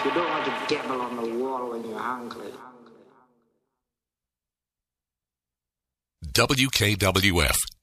You don't want to gabble on the wall when you're hungry. WKWF